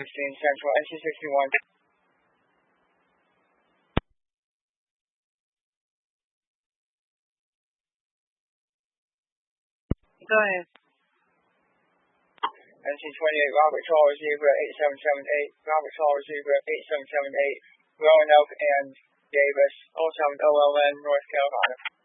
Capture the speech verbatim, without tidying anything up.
sixteen Central, N C sixty-one. Go ahead. N C twenty-eight, Robert Tall, receiver eight seven seven eight, Robert Tall, receiver eight seven seven eight, Roanoke and Davis, oh seven O L N, North Carolina.